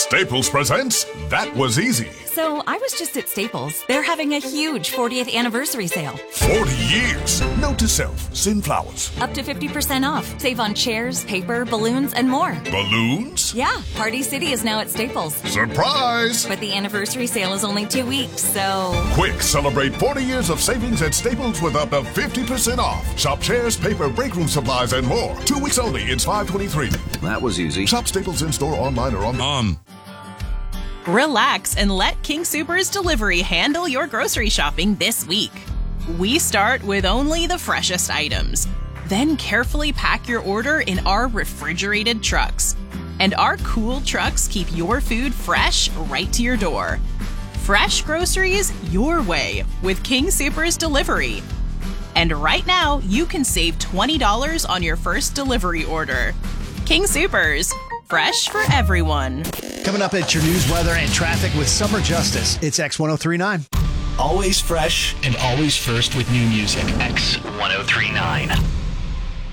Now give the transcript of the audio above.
Staples presents That Was Easy. So I was just at Staples. They're having a huge 40th anniversary sale. 40 years. Note to self, send flowers. Up to 50% off. Save on chairs, paper, balloons, and more. Balloons? Yeah, Party City is now at Staples. Surprise! But the anniversary sale is only 2 weeks, so... Quick, celebrate 40 years of savings at Staples with up to 50% off. Shop chairs, paper, break room supplies, and more. 2 weeks only. It's $5.23. That was easy. Shop Staples in-store, online, or on... Relax and let King Soopers Delivery handle your grocery shopping this week. We start with only the freshest items. Then carefully pack your order in our refrigerated trucks. And our cool trucks keep your food fresh right to your door. Fresh groceries your way with King Soopers Delivery. And right now, you can save $20 on your first delivery order. King Soopers, fresh for everyone. Coming up at your news, weather, and traffic with Summer Justice. It's X1039. Always fresh and always first with new music. X1039.